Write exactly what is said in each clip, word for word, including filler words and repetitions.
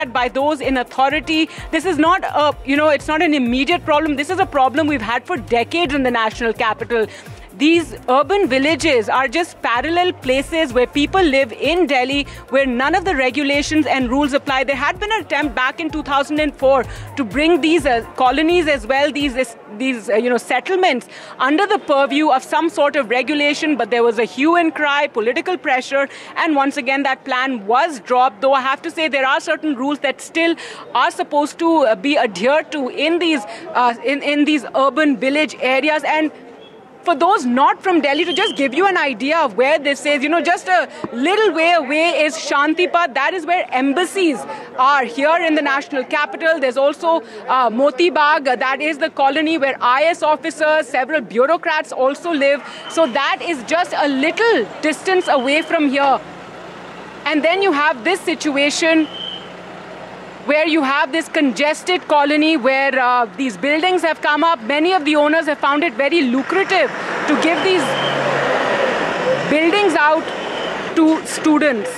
by those in authority. This is not a, you know, it's not an immediate problem. This is a problem we've had for decades in the national capital. These urban villages are just parallel places where people live in Delhi, where none of the regulations and rules apply. There had been an attempt back in two thousand four to bring these uh, colonies as well, these uh, these uh, you know settlements under the purview of some sort of regulation, but there was a hue and cry, political pressure, and once again that plan was dropped. Though I have to say there are certain rules that still are supposed to uh, be adhered to in these uh, in in these urban village areas. And for those not from Delhi, to just give you an idea of where this is, you know, just a little way away is Shantipat. That is where embassies are here in the national capital. There's also uh, Moti Bagh. That is the colony where I A S officers, several bureaucrats also live. So that is just a little distance away from here. And then you have this situation where you have this congested colony where uh, these buildings have come up. Many of the owners have found it very lucrative to give these buildings out to students.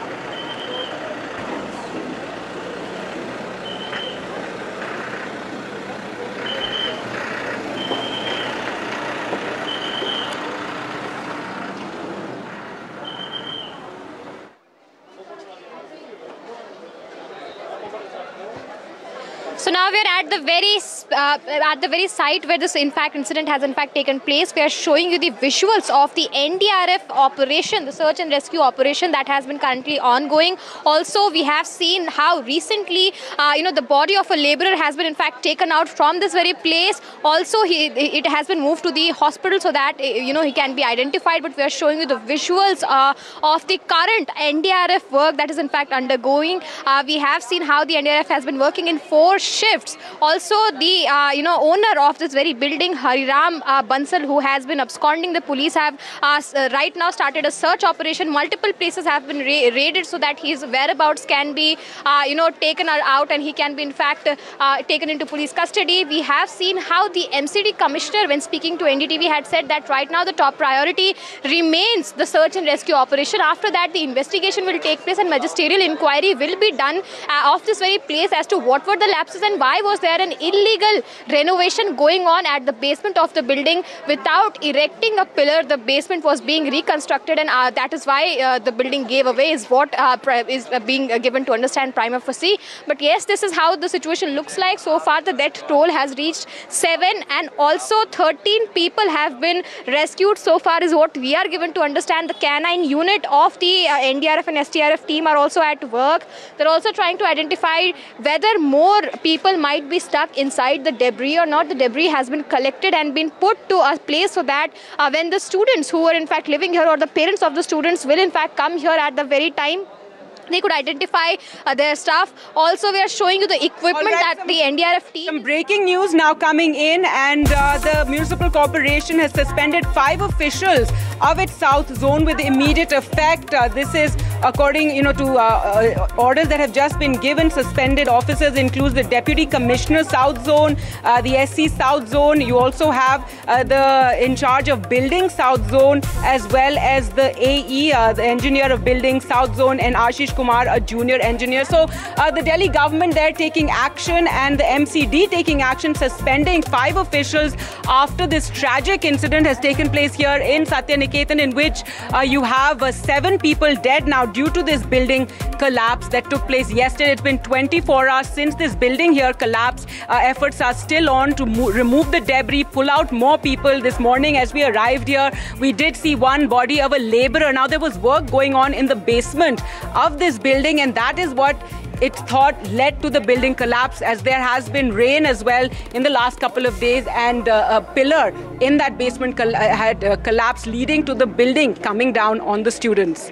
So now we are at the very uh, at the very site where this in fact incident has in fact taken place. We are showing you the visuals of the N D R F operation, the search and rescue operation that has been currently ongoing. Also, we have seen how recently uh, you know the body of a labourer has been in fact taken out from this very place. Also, he it has been moved to the hospital so that you know he can be identified. But we are showing you the visuals uh, of the current N D R F work that is in fact undergoing. Uh, we have seen how the N D R F has been working in four shifts. Also, the uh, you know owner of this very building, Hariram uh, Bansal, who has been absconding the police, have uh, right now started a search operation. Multiple places have been ra raided so that his whereabouts can be uh, you know taken out and he can be in fact uh, taken into police custody. We have seen how the M C D commissioner, when speaking to N D T V, had said that right now the top priority remains the search and rescue operation. After that, the investigation will take place and magisterial inquiry will be done uh, of this very place as to what were the lapses and why was there an illegal renovation going on at the basement of the building. Without erecting a pillar, the basement was being reconstructed, and uh, that is why uh, the building gave away, is what uh, is uh, being uh, given to understand prima facie. But yes, this is how the situation looks like. So far, the death toll has reached seven, and also thirteen people have been rescued so far, is what we are given to understand. The canine unit of the uh, N D R F and S D R F team are also at work. They're also trying to identify whether more people might be stuck inside the debris or not. The debris has been collected and been put to a place so that uh, when the students who are in fact living here, or the parents of the students, will in fact come here at the very time, they could identify uh, their staff. Also, we are showing you the equipment right, that the N D R F team. Some breaking news now coming in, and uh, the Municipal Corporation has suspended five officials of its South Zone with immediate effect. Uh, this is according, you know, to uh, uh, orders that have just been given. Suspended officers includes the Deputy Commissioner South Zone, uh, the S C South Zone. You also have uh, the in charge of Building South Zone, as well as the A E, uh, the Engineer of Building South Zone, and Ashish Kumar, a junior engineer. So uh, the Delhi government there taking action, and the M C D taking action, suspending five officials after this tragic incident has taken place here in Satyaniketan, in which uh, you have uh, seven people dead now due to this building collapse that took place yesterday. It's been twenty-four hours since this building here collapsed. Uh, efforts are still on to remove the debris, pull out more people. This morning as we arrived here, we did see one body of a labourer. Now there was work going on in the basement of this building, and that is what it's thought led to the building collapse, as there has been rain as well in the last couple of days, and uh, a pillar in that basement col had uh, collapsed, leading to the building coming down on the students.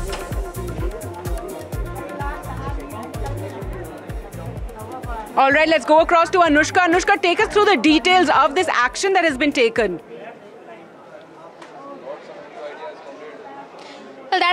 All right, let's go across to Anushka. Anushka, take us through the details of this action that has been taken. Well, that's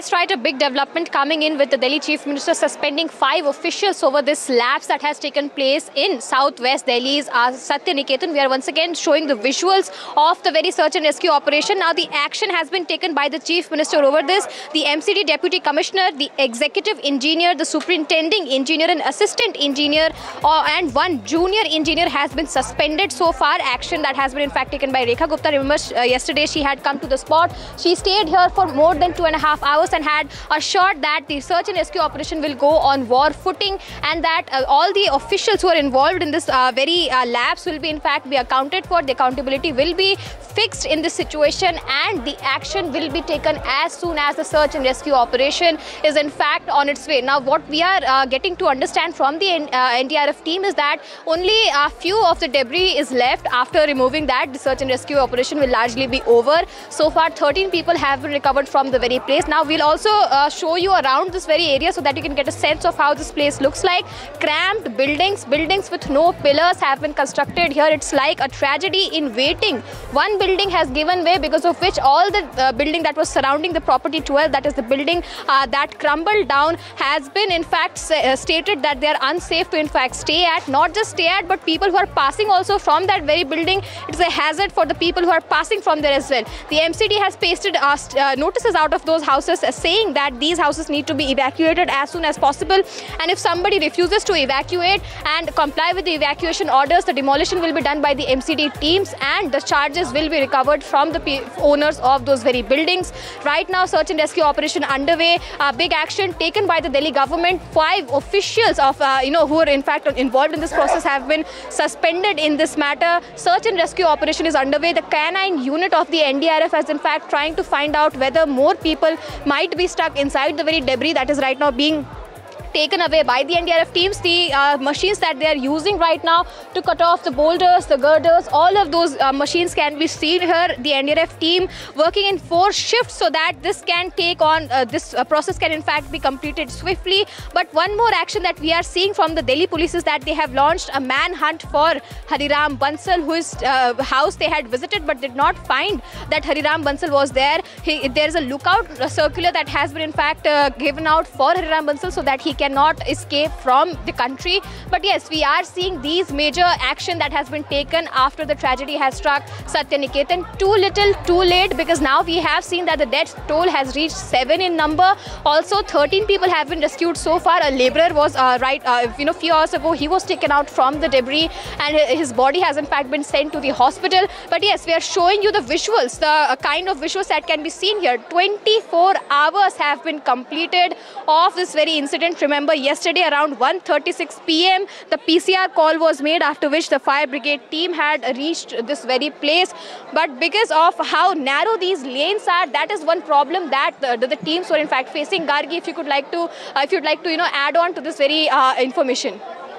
Yes, right, a big development coming in with the Delhi Chief Minister suspending five officials over this lapse that has taken place in southwest Delhi's uh, Satya Niketan. We are once again showing the visuals of the very search and rescue operation. Now the action has been taken by the Chief Minister over this. The M C D Deputy Commissioner, the Executive Engineer, the Superintending Engineer and Assistant Engineer uh, and one Junior Engineer has been suspended so far. Action that has been in fact taken by Rekha Gupta. Remember, uh, yesterday she had come to the spot. She stayed here for more than two and a half hours and had assured that the search and rescue operation will go on war footing, and that uh, all the officials who are involved in this uh, very uh, lapse will be in fact be accounted for. The accountability will be fixed in this situation, and the action will be taken as soon as the search and rescue operation is in fact on its way. Now what we are uh, getting to understand from the uh, N D R F team is that only a few of the debris is left. After removing that, the search and rescue operation will largely be over. So far thirteen people have been recovered from the very place. Now we'll also uh, show you around this very area so that you can get a sense of how this place looks like. Cramped buildings, buildings with no pillars have been constructed here. It's like a tragedy in waiting. One building has given way, because of which all the uh, building that was surrounding the property twelve, that is the building uh, that crumbled down, has been in fact uh, stated that they are unsafe to in fact stay at. Not just stay at, but people who are passing also from that very building. It's a hazard for the people who are passing from there as well. The M C D has pasted uh, uh, notices out of those houses uh, saying that these houses need to be evacuated as soon as possible, and if somebody refuses to evacuate and comply with the evacuation orders, the demolition will be done by the M C D teams and the charges will be recovered from the owners of those very buildings. Right now search and rescue operation underway. Uh, big action taken by the Delhi government. Five officials of uh, you know who are in fact involved in this process have been suspended in this matter. Search and rescue operation is underway. The canine unit of the N D R F has in fact trying to find out whether more people might be stuck inside the very debris that is right now being taken away by the N D R F teams. The uh, machines that they are using right now to cut off the boulders, the girders, all of those uh, machines can be seen here. The N D R F team working in four shifts so that this can take on, uh, this uh, process can in fact be completed swiftly. But one more action that we are seeing from the Delhi police is that they have launched a manhunt for Hariram Bansal, whose uh, house they had visited but did not find that Hariram Bansal was there. He, there is a lookout circular that has been in fact uh, given out for Hariram Bansal so that he cannot escape from the country. But yes, we are seeing these major action that has been taken after the tragedy has struck Satya Niketan. Too little, too late, because now we have seen that the death toll has reached seven in number. Also, thirteen people have been rescued so far. A laborer was uh, right, uh, you know, few hours ago, he was taken out from the debris and his body has in fact been sent to the hospital. But yes, we are showing you the visuals, the uh, kind of visuals that can be seen here. twenty-four hours have been completed of this very incident. Remember, yesterday around one thirty-six p m the P C R call was made, after which the fire brigade team had reached this very place. But because of how narrow these lanes are, that is one problem that the, the, the teams were in fact facing. Gargi, if you could like to, uh, if you'd like to, you know, add on to this very uh, information.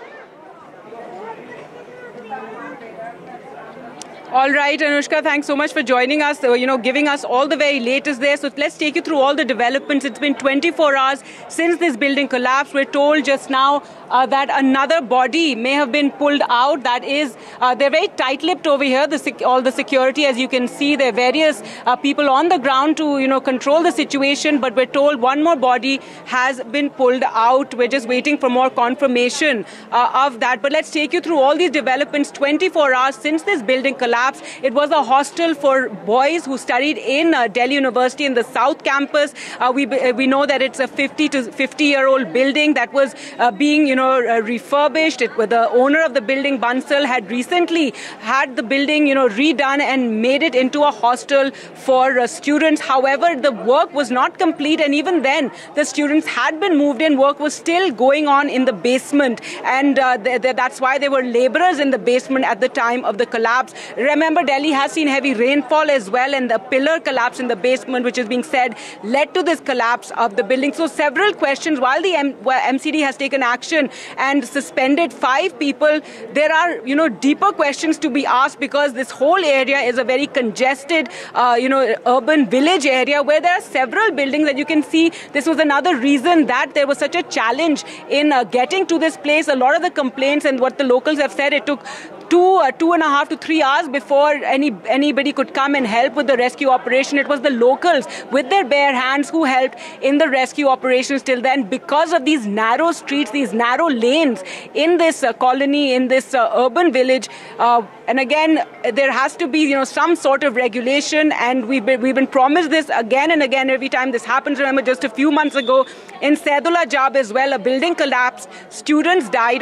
All right, Anushka, thanks so much for joining us, uh, you know, giving us all the very latest there. So let's take you through all the developments. It's been twenty-four hours since this building collapsed. We're told just now uh, that another body may have been pulled out. That is, uh, they're very tight-lipped over here, the sec all the security. As you can see, there are various uh, people on the ground to, you know, control the situation. But we're told one more body has been pulled out. We're just waiting for more confirmation uh, of that. But let's take you through all these developments. twenty-four hours since this building collapsed. It was a hostel for boys who studied in uh, Delhi University in the South Campus. Uh, we we know that it's a fifty to fifty year old building that was uh, being, you know, uh, refurbished. It, the owner of the building, Bansal, had recently had the building, you know, redone and made it into a hostel for uh, students. However, the work was not complete, and even then, the students had been moved in. Work was still going on in the basement, and uh, th th that's why there were laborers in the basement at the time of the collapse. Remember, Delhi has seen heavy rainfall as well, and the pillar collapse in the basement, which is being said, led to this collapse of the building. So several questions. While the M MCD has taken action and suspended five people, there are, you know, deeper questions to be asked, because this whole area is a very congested, uh, you know, urban village area where there are several buildings. And you can see this was another reason that there was such a challenge in uh, getting to this place. A lot of the complaints and what the locals have said, it took two, uh, two and a half to three hours before any anybody could come and help with the rescue operation. It was the locals with their bare hands who helped in the rescue operations till then, because of these narrow streets, these narrow lanes in this uh, colony, in this uh, urban village. Uh, and again, there has to be, you know, some sort of regulation, and we've been, we've been promised this again and again every time this happens. Remember, just a few months ago in Saidullah Jab as well, a building collapsed, students died.